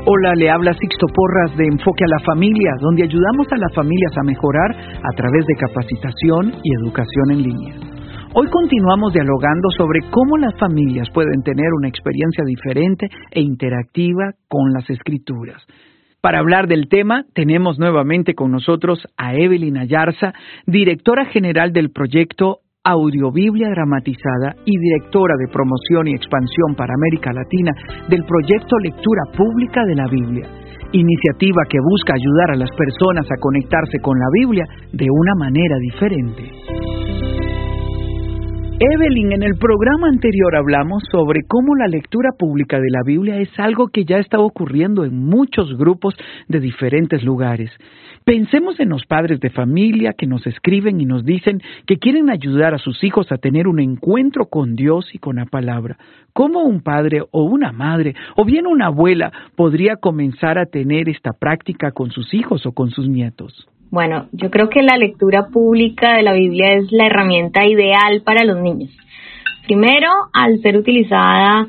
Hola, le habla Sixto Porras de Enfoque a la Familia, donde ayudamos a las familias a mejorar a través de capacitación y educación en línea. Hoy continuamos dialogando sobre cómo las familias pueden tener una experiencia diferente e interactiva con las Escrituras. Para hablar del tema, tenemos nuevamente con nosotros a Evelyn Ayarza, directora general del proyecto Audiobiblia Dramatizada y directora de promoción y expansión para América Latina del proyecto Lectura Pública de la Biblia, iniciativa que busca ayudar a las personas a conectarse con la Biblia de una manera diferente. Evelyn, en el programa anterior hablamos sobre cómo la lectura pública de la Biblia es algo que ya está ocurriendo en muchos grupos de diferentes lugares. Pensemos en los padres de familia que nos escriben y nos dicen que quieren ayudar a sus hijos a tener un encuentro con Dios y con la palabra. ¿Cómo un padre o una madre o bien una abuela podría comenzar a tener esta práctica con sus hijos o con sus nietos? Bueno, yo creo que la lectura pública de la Biblia es la herramienta ideal para los niños. Primero, al ser utilizada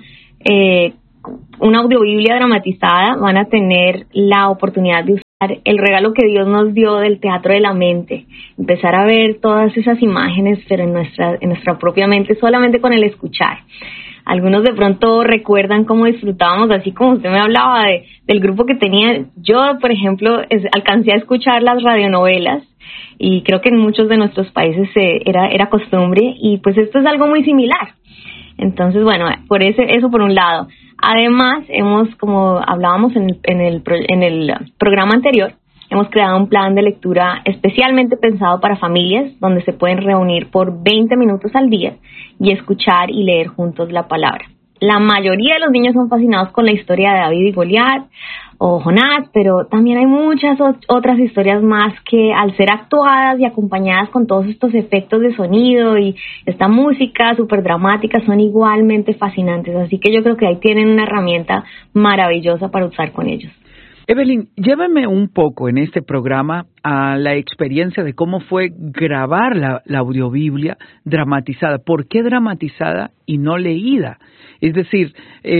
una audiobiblia dramatizada, van a tener la oportunidad de usar el regalo que Dios nos dio del teatro de la mente, empezar a ver todas esas imágenes, pero en nuestra propia mente, solamente con el escuchar. Algunos de pronto recuerdan cómo disfrutábamos, así como usted me hablaba del grupo que tenía. Yo, por ejemplo, alcancé a escuchar las radionovelas y creo que en muchos de nuestros países era costumbre y pues esto es algo muy similar. Entonces, bueno, eso por un lado. Además, como hablábamos en el programa anterior, hemos creado un plan de lectura especialmente pensado para familias donde se pueden reunir por 20 minutos al día y escuchar y leer juntos la palabra. La mayoría de los niños son fascinados con la historia de David y Goliat o Jonás, pero también hay muchas otras historias más que al ser actuadas y acompañadas con todos estos efectos de sonido y esta música súper dramática son igualmente fascinantes. Así que yo creo que ahí tienen una herramienta maravillosa para usar con ellos. Evelyn, llévame un poco en este programa a la experiencia de cómo fue grabar la audiobiblia dramatizada. ¿Por qué dramatizada y no leída? Es decir,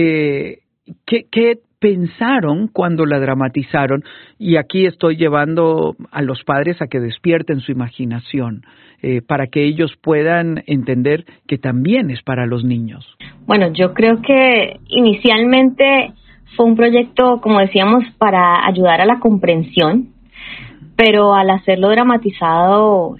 ¿qué pensaron cuando la dramatizaron? Y aquí estoy llevando a los padres a que despierten su imaginación para que ellos puedan entender que también es para los niños. Bueno, yo creo que inicialmente fue un proyecto, como decíamos, para ayudar a la comprensión, pero al hacerlo dramatizado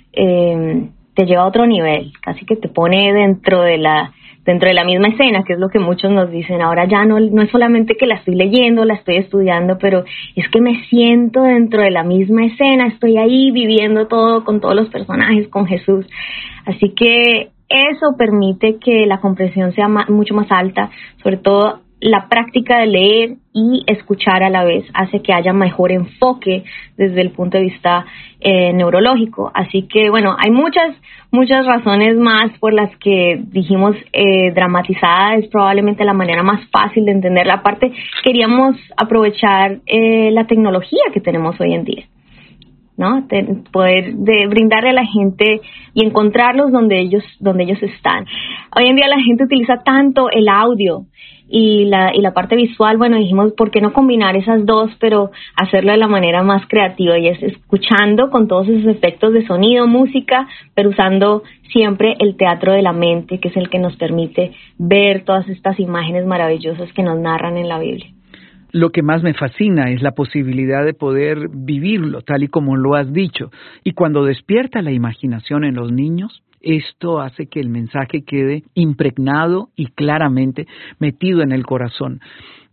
te lleva a otro nivel, casi que te pone dentro de la misma escena, que es lo que muchos nos dicen. Ahora ya no es solamente que la estoy leyendo, la estoy estudiando, pero es que me siento dentro de la misma escena, estoy ahí viviendo todo con todos los personajes, con Jesús. Así que eso permite que la comprensión sea mucho más alta, sobre todo la práctica de leer y escuchar a la vez hace que haya mejor enfoque desde el punto de vista neurológico. Así que, bueno, hay muchas razones más por las que dijimos dramatizada es probablemente la manera más fácil de entenderla. Aparte, queríamos aprovechar la tecnología que tenemos hoy en día, ¿no? Poder brindarle a la gente y encontrarlos donde ellos están. Hoy en día la gente utiliza tanto el audio y la parte visual. Bueno, dijimos, ¿por qué no combinar esas dos, pero hacerlo de la manera más creativa? Y es escuchando con todos esos efectos de sonido, música, pero usando siempre el teatro de la mente, que es el que nos permite ver todas estas imágenes maravillosas que nos narran en la Biblia. Lo que más me fascina es la posibilidad de poder vivirlo tal y como lo has dicho. Y cuando despierta la imaginación en los niños, esto hace que el mensaje quede impregnado y claramente metido en el corazón.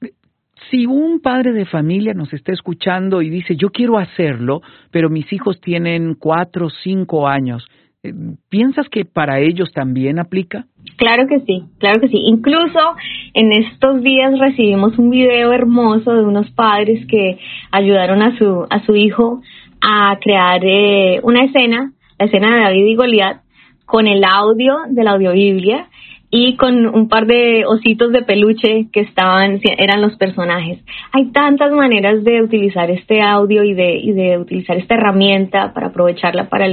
Si un padre de familia nos está escuchando y dice, yo quiero hacerlo, pero mis hijos tienen 4 o 5 años, ¿piensas que para ellos también aplica? Claro que sí, claro que sí. Incluso en estos días recibimos un video hermoso de unos padres que ayudaron a su hijo a crear una escena, la escena de David y Goliat, con el audio de la audiobiblia y con un par de ositos de peluche que eran los personajes. Hay tantas maneras de utilizar este audio y de utilizar esta herramienta para aprovecharla para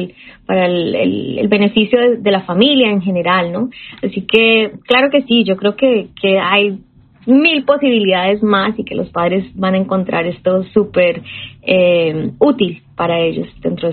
el beneficio de la familia en general, ¿no? Así que, claro que sí, yo creo que hay 1000 posibilidades más y que los padres van a encontrar esto súper útil para ellos dentro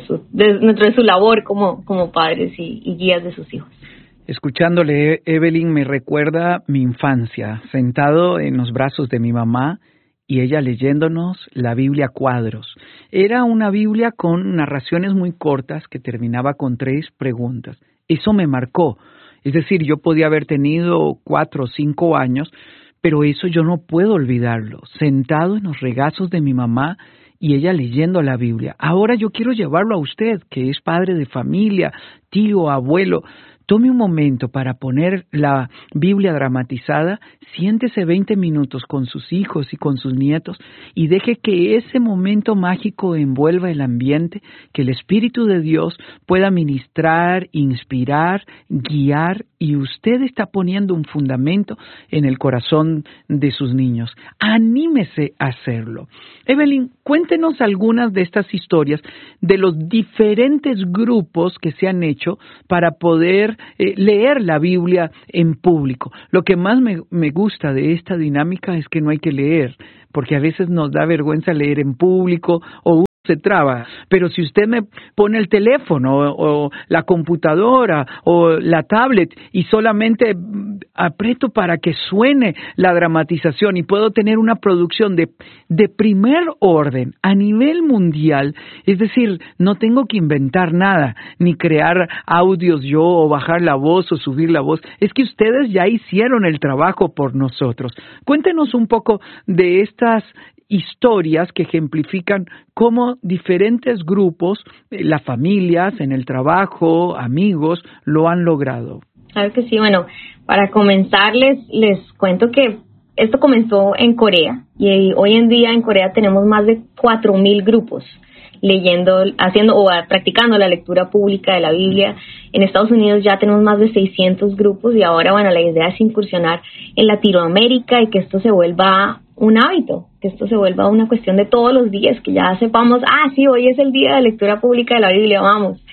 de su labor como padres y guías de sus hijos. Escuchándole, Evelyn, me recuerda mi infancia, sentado en los brazos de mi mamá y ella leyéndonos la Biblia a cuadros. Era una Biblia con narraciones muy cortas que terminaba con 3 preguntas. Eso me marcó. Es decir, yo podía haber tenido 4 o 5 años, pero eso yo no puedo olvidarlo. Sentado en los regazos de mi mamá y ella leyendo la Biblia. Ahora yo quiero llevarlo a usted, que es padre de familia, tío, abuelo. Tome un momento para poner la Biblia dramatizada, siéntese 20 minutos con sus hijos y con sus nietos y deje que ese momento mágico envuelva el ambiente, que el Espíritu de Dios pueda ministrar, inspirar, guiar y usted está poniendo un fundamento en el corazón de sus niños. Anímese a hacerlo. Evelyn, cuéntenos algunas de estas historias de los diferentes grupos que se han hecho para poder leer la Biblia en público. Lo que más me gusta de esta dinámica es que no hay que leer, porque a veces nos da vergüenza leer en público o se traba, pero si usted me pone el teléfono o la computadora o la tablet y solamente aprieto para que suene la dramatización y puedo tener una producción de primer orden a nivel mundial, es decir, no tengo que inventar nada, ni crear audios yo o bajar la voz o subir la voz, es que ustedes ya hicieron el trabajo por nosotros. Cuéntenos un poco de estas historias que ejemplifican cómo diferentes grupos, las familias, en el trabajo, amigos, lo han logrado. Claro que sí. Bueno, para comenzar les cuento que esto comenzó en Corea y hoy en día en Corea tenemos más de 4,000 grupos leyendo, haciendo o practicando la lectura pública de la Biblia. En Estados Unidos ya tenemos más de 600 grupos y ahora, bueno, la idea es incursionar en Latinoamérica y que esto se vuelva un hábito, que esto se vuelva una cuestión de todos los días, que ya sepamos, sí, hoy es el día de lectura pública de la Biblia, vamos.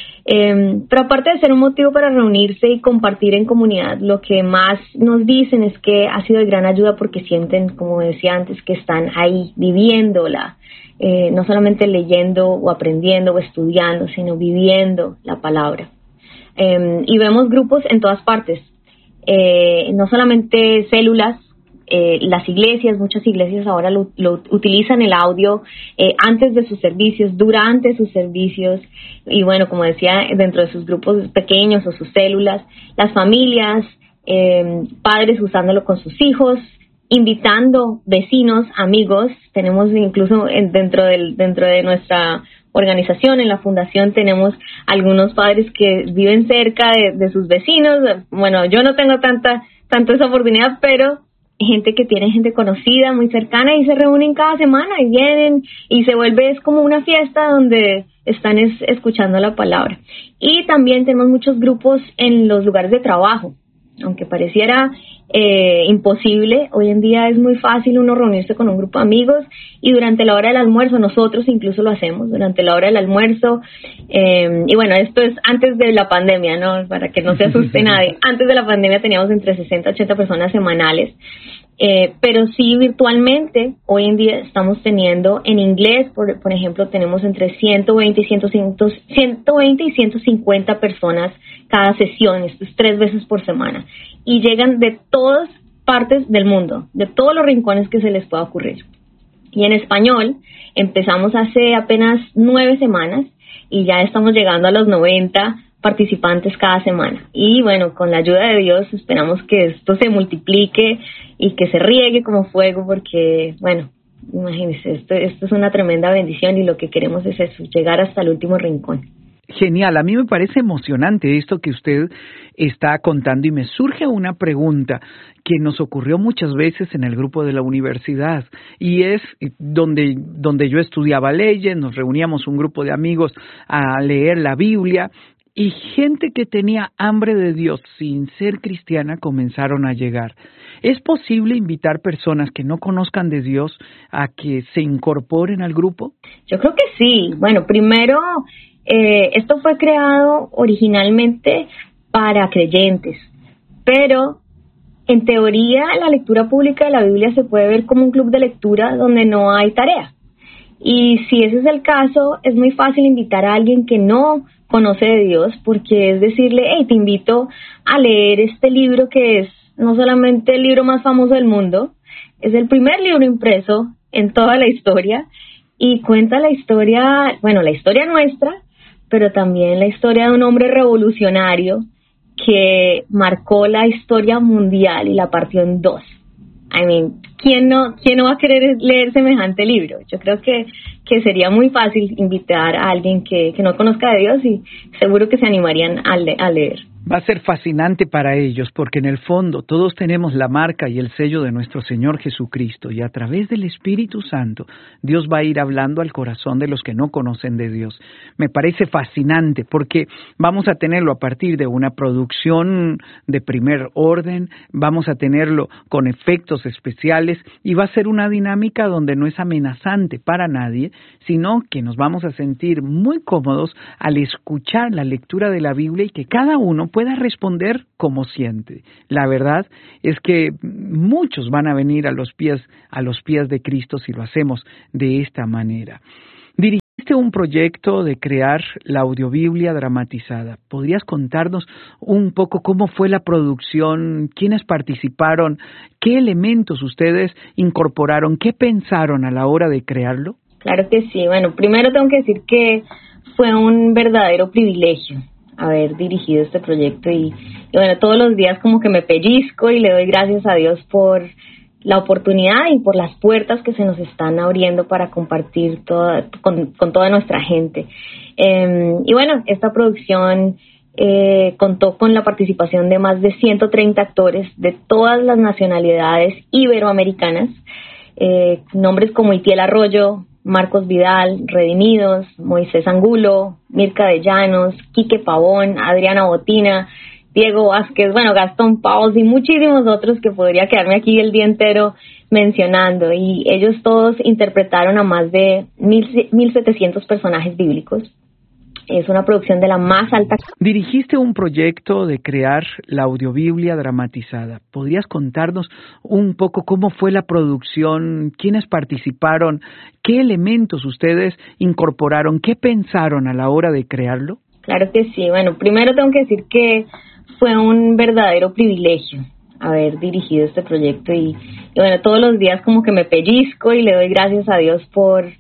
Pero aparte de ser un motivo para reunirse y compartir en comunidad, lo que más nos dicen es que ha sido de gran ayuda porque sienten, como decía antes, que están ahí viviéndola, no solamente leyendo o aprendiendo o estudiando, sino viviendo la palabra. Y vemos grupos en todas partes, no solamente células. Las iglesias, muchas iglesias ahora lo utilizan el audio antes de sus servicios, durante sus servicios y bueno, como decía, dentro de sus grupos pequeños o sus células, las familias, padres usándolo con sus hijos, invitando vecinos, amigos. Tenemos incluso dentro de nuestra organización, en la fundación, tenemos algunos padres que viven cerca de sus vecinos. Bueno, yo no tengo tanto esa oportunidad, pero gente que tiene gente conocida, muy cercana y se reúnen cada semana y vienen y se vuelve, es como una fiesta donde están escuchando la palabra. Y también tenemos muchos grupos en los lugares de trabajo, aunque pareciera imposible, hoy en día es muy fácil uno reunirse con un grupo de amigos y durante la hora del almuerzo, nosotros incluso lo hacemos durante la hora del almuerzo, y bueno, esto es antes de la pandemia, ¿no? Para que no se asuste nadie. Antes de la pandemia teníamos entre 60 y 80 personas semanales, pero sí virtualmente hoy en día estamos teniendo en inglés, por ejemplo, tenemos entre 120 y 150 personas cada sesión, esto es 3 veces por semana, y llegan de todas partes del mundo, de todos los rincones que se les pueda ocurrir. Y en español empezamos hace apenas 9 semanas y ya estamos llegando a los 90 participantes cada semana. Y bueno, con la ayuda de Dios esperamos que esto se multiplique y que se riegue como fuego porque, bueno, imagínense, esto es una tremenda bendición y lo que queremos es eso, llegar hasta el último rincón. Genial, a mí me parece emocionante esto que usted está contando y me surge una pregunta que nos ocurrió muchas veces en el grupo de la universidad y es donde yo estudiaba leyes, nos reuníamos un grupo de amigos a leer la Biblia y gente que tenía hambre de Dios sin ser cristiana comenzaron a llegar. ¿Es posible invitar personas que no conozcan de Dios a que se incorporen al grupo? Yo creo que sí. Bueno, primero, esto fue creado originalmente para creyentes, pero en teoría, la lectura pública de la Biblia se puede ver como un club de lectura donde no hay tarea. Y si ese es el caso, es muy fácil invitar a alguien que no conoce de Dios, porque es decirle, hey, te invito a leer este libro que es no solamente el libro más famoso del mundo, es el primer libro impreso en toda la historia y cuenta la historia, bueno, la historia nuestra, pero también la historia de un hombre revolucionario que marcó la historia mundial y la partió en dos. I mean, ¿quién no va a querer leer semejante libro? Yo creo que sería muy fácil invitar a alguien que no conozca de Dios y seguro que se animarían a leer. Va a ser fascinante para ellos porque en el fondo todos tenemos la marca y el sello de nuestro Señor Jesucristo y a través del Espíritu Santo Dios va a ir hablando al corazón de los que no conocen de Dios. Me parece fascinante porque vamos a tenerlo a partir de una producción de primer orden, vamos a tenerlo con efectos especiales y va a ser una dinámica donde no es amenazante para nadie, sino que nos vamos a sentir muy cómodos al escuchar la lectura de la Biblia y que cada uno pueda responder como siente. La verdad es que muchos van a venir a los pies de Cristo si lo hacemos de esta manera. Dirigiste un proyecto de crear la audiobiblia dramatizada. ¿Podrías contarnos un poco cómo fue la producción, quiénes participaron, qué elementos ustedes incorporaron, qué pensaron a la hora de crearlo? Claro que sí. Bueno, primero tengo que decir que fue un verdadero privilegio haber dirigido este proyecto y bueno, todos los días como que me pellizco y le doy gracias a Dios por la oportunidad y por las puertas que se nos están abriendo para compartir con toda nuestra gente. Y bueno, esta producción contó con la participación de más de 130 actores de todas las nacionalidades iberoamericanas, nombres como Itiel Arroyo, Marcos Vidal, Redimidos, Moisés Angulo, Mirka de Llanos, Quique Pavón, Adriana Botina, Diego Vázquez, bueno, Gastón Paus y muchísimos otros que podría quedarme aquí el día entero mencionando. Y ellos todos interpretaron a más de 1,700 personajes bíblicos. Es una producción de la más alta. Dirigiste un proyecto de crear la audiobiblia dramatizada. ¿Podrías contarnos un poco cómo fue la producción, quiénes participaron, qué elementos ustedes incorporaron, qué pensaron a la hora de crearlo? Claro que sí. Bueno, primero tengo que decir que fue un verdadero privilegio haber dirigido este proyecto y bueno, todos los días como que me pellizco y le doy gracias a Dios por